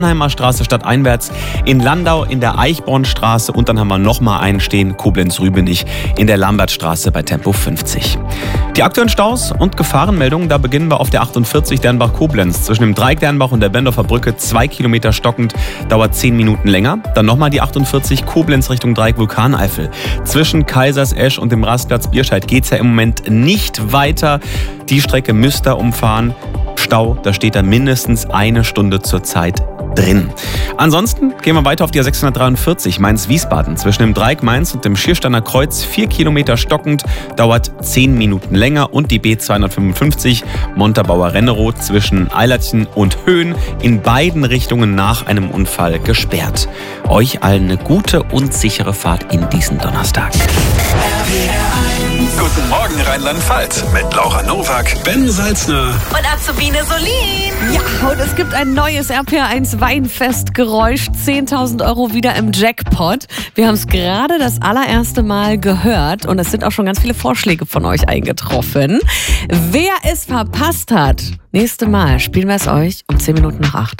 Mannheimer Straße stadteinwärts, in Landau in der Eichbornstraße und dann haben wir nochmal einen stehen, Koblenz-Rübenich in der Lambertstraße bei Tempo 50. Die aktuellen Staus und Gefahrenmeldungen, da beginnen wir auf der 48 Dernbach-Koblenz. Zwischen dem Dreieck Dernbach und der Bendorfer Brücke 2 Kilometer stockend, dauert 10 Minuten länger. Dann nochmal die 48 Koblenz Richtung Dreieck Vulkaneifel. Zwischen Kaisersesch und dem Rastplatz Bierscheid geht es ja im Moment nicht weiter. Die Strecke müsst ihr umfahren. Stau, da steht da mindestens eine Stunde zur Zeit drin. Ansonsten gehen wir weiter auf die 643 Mainz-Wiesbaden. Zwischen dem Dreieck Mainz und dem Schiersteiner Kreuz 4 Kilometer stockend, dauert 10 Minuten länger. Und die B255 Montabaur-Renneroth zwischen Eilertchen und Höhen in beiden Richtungen nach einem Unfall gesperrt. Euch allen eine gute und sichere Fahrt in diesen Donnerstag. Guten Morgen Rheinland-Pfalz mit Laura Nowak, Ben Salzner und Azubine Solin. Ja, und es gibt ein neues RPR1 Weinfestgeräusch. 10.000 Euro wieder im Jackpot. Wir haben es gerade das allererste Mal gehört und es sind auch schon ganz viele Vorschläge von euch eingetroffen. Wer es verpasst hat, nächste Mal spielen wir es euch um 10 Minuten nach 8.